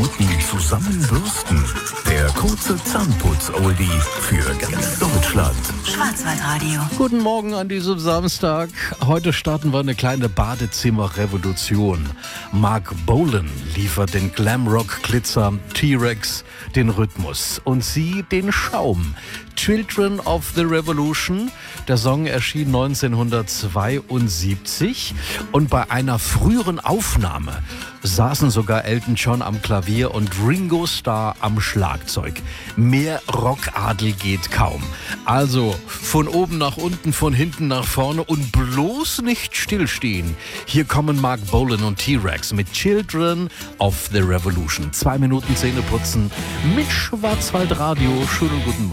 Minuten zusammenbürsten. Der kurze Zahnputz-Oldie für ganz Deutschland. Schwarzwaldradio. Guten Morgen an diesem Samstag. Heute starten wir eine kleine Badezimmer-Revolution. Mark Bolan liefert den Glamrock-Glitzer, T-Rex den Rhythmus und sie den Schaum. Children of the Revolution. Der Song erschien 1972 und bei einer früheren Aufnahme saßen sogar Elton John am Klavier und Ringo Starr am Schlagzeug. Mehr Rockadel geht kaum. Also von oben nach unten, von hinten nach vorne und bloß nicht stillstehen. Hier kommen Mark Bolan und T-Rex mit Children of the Revolution. 2 Minuten Zähneputzen mit Schwarzwaldradio. Schönen guten Morgen.